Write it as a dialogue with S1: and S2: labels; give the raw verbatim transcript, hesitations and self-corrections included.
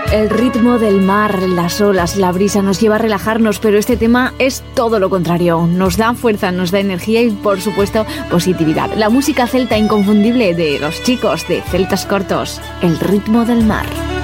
S1: El ritmo del mar, las olas, la brisa nos lleva a relajarnos, pero este tema es todo lo contrario. Nos da fuerza, nos da energía y, por supuesto, positividad. La música celta inconfundible de los chicos de Celtas Cortos, El ritmo del mar.